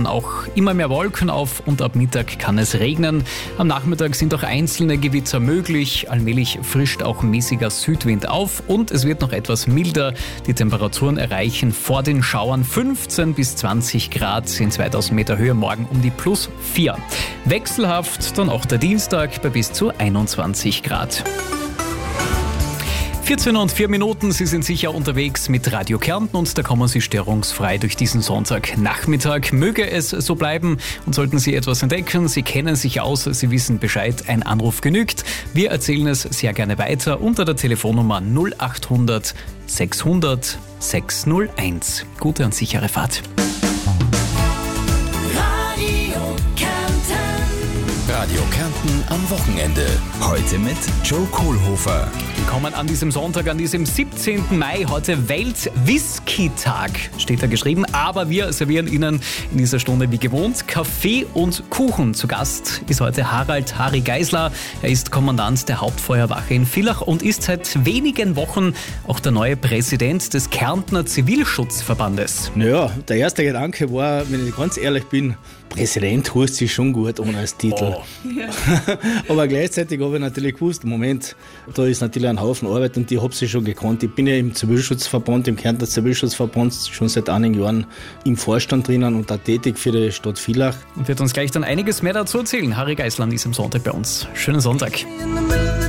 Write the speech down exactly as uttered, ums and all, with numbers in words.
dann auch immer mehr Wolken auf und ab Mittag kann es regnen. Am Nachmittag sind auch einzelne Gewitter möglich. Allmählich frischt auch mäßiger Südwind auf und es wird noch etwas milder. Die Temperaturen erreichen vor den Schauern fünfzehn bis zwanzig Grad in zweitausend Meter Höhe, morgen um die plus vier. Wechselhaft dann auch der Dienstag bei bis zu einundzwanzig Grad. vierzehn und vier Minuten, Sie sind sicher unterwegs mit Radio Kärnten und da kommen Sie störungsfrei durch diesen Sonntagnachmittag. Möge es so bleiben und sollten Sie etwas entdecken, Sie kennen sich aus, Sie wissen Bescheid, ein Anruf genügt. Wir erzählen es sehr gerne weiter unter der Telefonnummer null achthundert sechshundert sechshunderteins. Gute und sichere Fahrt. Radio Kärnten am Wochenende. Heute mit Joe Kohlhofer. Willkommen an diesem Sonntag, an diesem siebzehnten Mai. Heute Welt-Whisky-Tag, steht da geschrieben. Aber wir servieren Ihnen in dieser Stunde wie gewohnt Kaffee und Kuchen. Zu Gast ist heute Harald Harry Geisler. Er ist Kommandant der Hauptfeuerwache in Villach und ist seit wenigen Wochen auch der neue Präsident des Kärntner Zivilschutzverbandes. Naja, der erste Gedanke war, wenn ich ganz ehrlich bin, Präsident heißt sich schon gut ohne als Titel. Oh. Ja. Aber gleichzeitig habe ich natürlich gewusst, Moment, da ist natürlich ein Haufen Arbeit und ich habe sie schon gekannt. Ich bin ja im Zivilschutzverband, im Kärntner Zivilschutzverband schon seit einigen Jahren im Vorstand drinnen und auch tätig für die Stadt Villach. Und wird uns gleich dann einiges mehr dazu erzählen. Harry Geisler an diesem Sonntag bei uns. Schönen Sonntag.